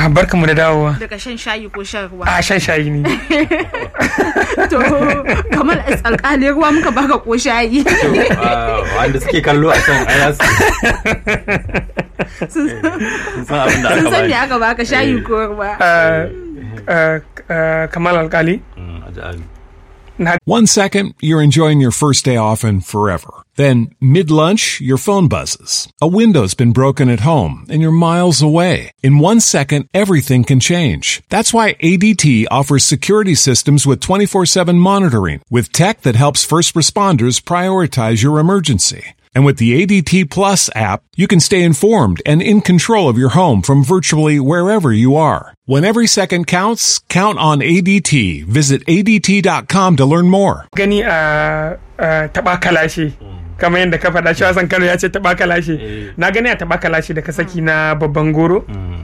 Barkamu da dawowa. Daga shan shayi ko shan ruwa? Shan shayi ne. To Kamal alƙali ruwa muka baka ko shayi? Wanda suke kallo a can ayasu. Sun san me aka baka, shayi ko ruwa? Kamal alƙali. 1 second, you're enjoying your first day off and forever. Then, mid-lunch, your phone buzzes. A window's been broken at home, and you're miles away. In 1 second, everything can change. That's why ADT offers security systems with 24/7 monitoring, with tech that helps first responders prioritize your emergency. And with the ADT Plus app, you can stay informed and in control of your home from virtually wherever you are. When every second counts, count on ADT. Visit ADT.com to learn more. Gani taɓa kalashi. Kamar yadda ka faɗa shi Hassan Kano ya ce taɓa kalashi. Na gani a taɓa kalashi da ka saki na babban goro.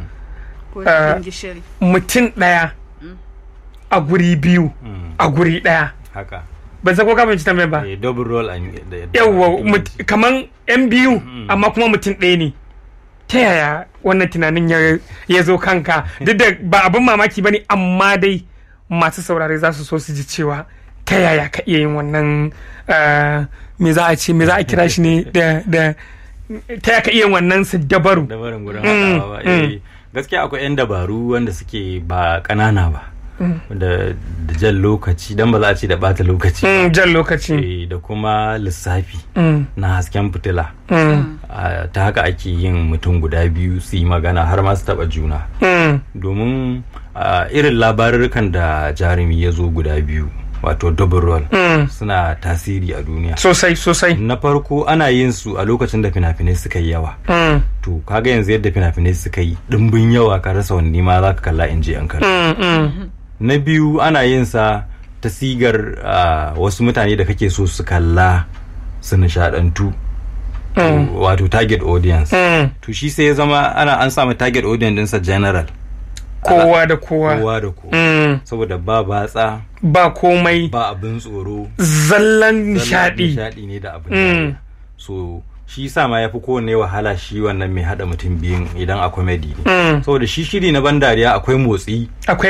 Mutum ɗaya a guri biyu a guri ɗaya. Haka. Ban san ko ka fahimci tambayar ba. Double roll yawwa kaman yan biyu amma kuma mutum ɗaya ne. Ta yaya wannan tunanin ya zo kanka? Duk da ba abin mamaki ba ne, amma dai masu saurare za su so su ji cewa ta yaya ka iya yin wannan me za a kira shi ne da ta yaya ka iya yin wannan su dabaru gurin haɗawa ba. Gaskiya akwai 'yan dabaru wanda suke ba ƙanana ba. Da jan lokaci, dan ba za a ce da bata lokaci jan lokaci da kuma lissafi na hasken fitila. Ta haka ake yin mutum guda biyu su yi magana har ma su taba juna, domin irin labarukan da jarumi ya zo guda biyu wato double roll suna tasiri a duniya sosai. Na farko ana yin su a lokacin da fina-finai suka yi yawa. To kaga yanzu yadda fina-finai suka yi dimbin yawa, ka rasa wani ma za ka kalla in je an kalla. Na biyu ana yin sa ta sigar wasu mutane da kake so su kalla su nishadantu, wato target audience. To shi sai ya zama an samu target audience dinsa general, kowa da kowa saboda ba batsa, ba komai, ba abin tsoro, zallan nishadi ne da abin so shi sa ma yafi kowanne wahala shi wannan mai hada mutum biyun idan a comedy ne. Saboda shi shiri na ban dariya akwai motsi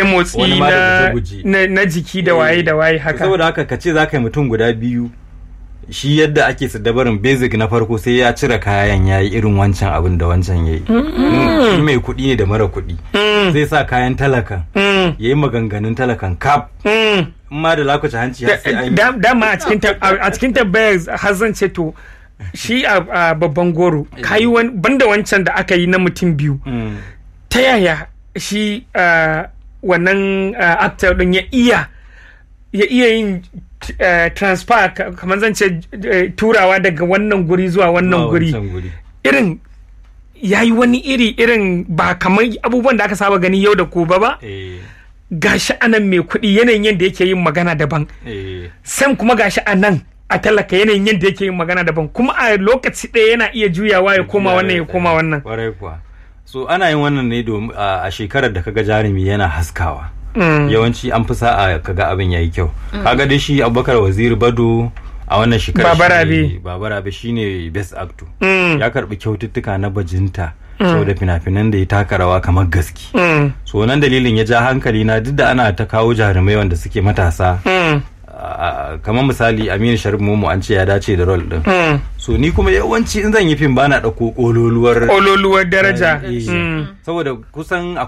na jiki da waye haka. Saboda haka kace zaka yi mutum guda biyu, shi yadda ake dabarin basic na farko sai ya cire kayan yayi irin wancan abin da wancan yayi. Shi mai kuɗi ne da mara kuɗi, zai sa kayan talakan yayi maganganun talakan kap. Ma da lakuce hanci har sai an dama a cikin tabbayar har zan ce to shi a babban goro kayi banda wancan da aka yi na mutum biyu, ta yaya shi wannan actor din ya iya yin transfer, kamar zan ce turawa daga wannan guri zuwa wannan guri, irin yayi wani irin ba kamar abubuwan da aka saba gani yau da gobe ba. Gashi anan mai kuɗi yanayin yadda yake yin magana daban, sam kuma gashi anan a talaka yanayin yadda yake yin magana daban, kuma a lokaci ɗaya yana iya juyawa ya koma wannan. Kwarai kuwa. So ana yin wannan ne domin a shekarar da kaga jarumi yana haskawa. Yawanci an fi sa'a kaga abin yayi kyau. Kaga dai shi Abubakar Waziri Bado a wannan shekarar Babarabe shine best actor. Ya karbi kyaututtuka na bajinta saboda fina-finan da ya taka rawa kamar gaske. So nan dalilin ya ja hankali na, duk da ana ta kawo jarumai wanda suke matasa. Kamar misali Aminu Sharif Momo an ce ya dace da role din. So ni kuma yawanci in zan yi fim bana dauko kololuwar daraja. Saboda kusan